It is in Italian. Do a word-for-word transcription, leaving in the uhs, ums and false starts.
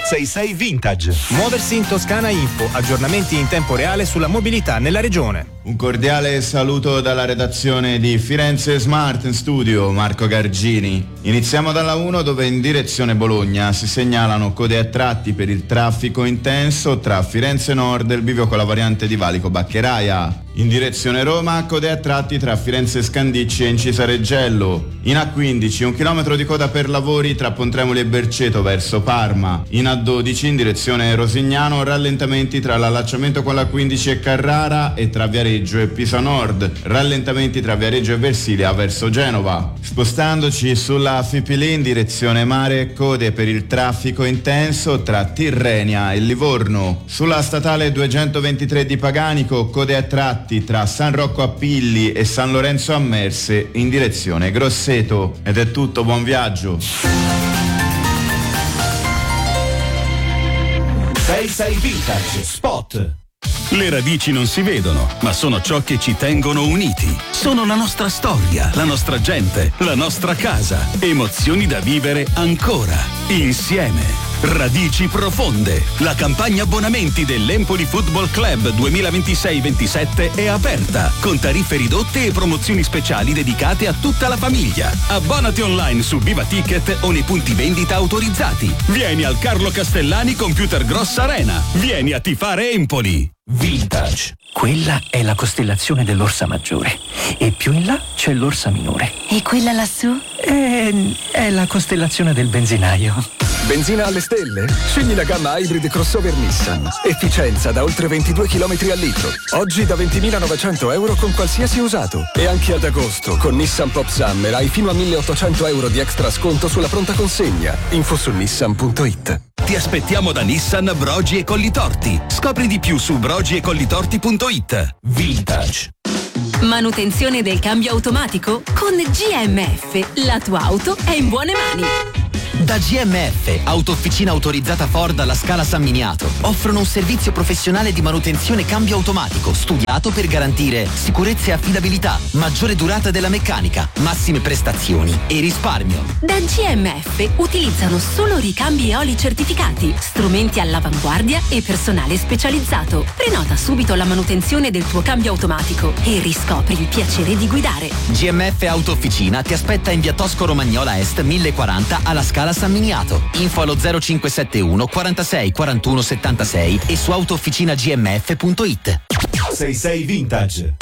sei sei Vintage. Muoversi in Toscana Info, aggiornamenti in tempo reale sulla mobilità nella regione. Un cordiale saluto dalla redazione di Firenze Smart in studio, Marco Gargini. Iniziamo dalla uno, dove in direzione Bologna si segnalano code a tratti per il traffico intenso tra Firenze Nord e il bivio con la variante di Valico Baccheraia. In direzione Roma, code a tratti tra Firenze Scandicci e Incisa Reggello. In A quindici, un chilometro di coda per lavori tra Pontremoli e Berceto verso Parma. In A dodici, in direzione Rosignano, rallentamenti tra l'allacciamento con la quindici e Carrara e tra Viareggio e Pisa Nord. Rallentamenti tra Viareggio e Versilia verso Genova. Spostandoci sulla Fipili in direzione mare, code per il traffico intenso tra Tirrenia e Livorno. Sulla statale duecentoventitré di Paganico, code a tratti tra San Rocco a Pilli e San Lorenzo a Merse in direzione Grosseto. Ed è tutto, buon viaggio. sei sei Vintage Spot. Le radici non si vedono, ma sono ciò che ci tengono uniti. Sono la nostra storia, la nostra gente, la nostra casa. Emozioni da vivere ancora, insieme. Radici profonde. La campagna abbonamenti dell'Empoli Football Club duemilaventisei ventisette è aperta, con tariffe ridotte e promozioni speciali dedicate a tutta la famiglia. Abbonati online su Viva Ticket o nei punti vendita autorizzati. Vieni al Carlo Castellani Computer Gross Arena. Vieni a tifare Empoli. Vintage. Quella è la costellazione dell'Orsa Maggiore e più in là c'è l'Orsa Minore. E quella lassù? È, è la costellazione del benzinaio. Benzina alle stelle? Scegli la gamma Hybrid Crossover Nissan. Efficienza da oltre ventidue chilometri al litro. Oggi da ventimilanovecento euro con qualsiasi usato. E anche ad agosto con Nissan Pop Summer hai fino a milleottocento euro di extra sconto sulla pronta consegna. Info su nissan punto it. Ti aspettiamo da Nissan Brogi e Collitorti. Scopri di più su brogi e collitorti punto it. Vintage. Manutenzione del cambio automatico? Con G M F, la tua auto è in buone mani. Da G M F, autofficina autorizzata Ford alla Scala San Miniato, offrono un servizio professionale di manutenzione cambio automatico studiato per garantire sicurezza e affidabilità, maggiore durata della meccanica, massime prestazioni e risparmio. Da G M F utilizzano solo ricambi eoli certificati, strumenti all'avanguardia e personale specializzato. Prenota subito la manutenzione del tuo cambio automatico e riscopri il piacere di guidare. G M F Autofficina ti aspetta in via Tosco Romagnola Est mille quaranta alla Scala San Miniato. Info allo zero cinque sette uno quarantasei quarantuno settantasei e su autofficina g m f punto it. sei sei Vintage.